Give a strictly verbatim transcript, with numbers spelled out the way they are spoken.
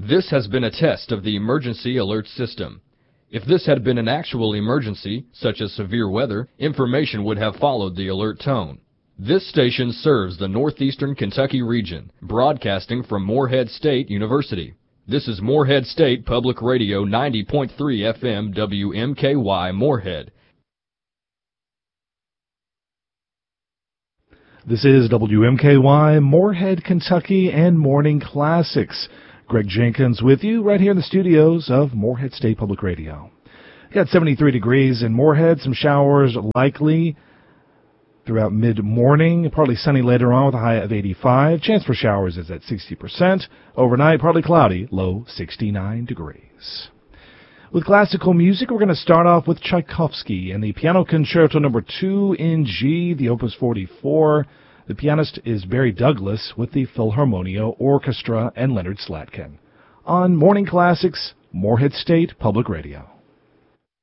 This has been a test of the emergency alert system. If this had been an actual emergency, such as severe weather, information would have followed the alert tone. This station serves the northeastern Kentucky region, broadcasting from Morehead State University. This is Morehead State Public Radio ninety point three F M W M K Y Morehead. This is W M K Y Morehead, Kentucky, and Morning Classics. Greg Jenkins with you right here in the studios of Morehead State Public Radio. Got seventy-three degrees in Morehead, some showers likely throughout mid-morning, partly sunny later on with a high of eighty-five. Chance for showers is at sixty percent. Overnight, partly cloudy, low sixty-nine degrees. With classical music, we're going to start off with Tchaikovsky and the Piano Concerto number two in G, the Opus forty-four. The pianist is Barry Douglas with the Philharmonia Orchestra and Leonard Slatkin. On Morning Classics, Morehead State Public Radio.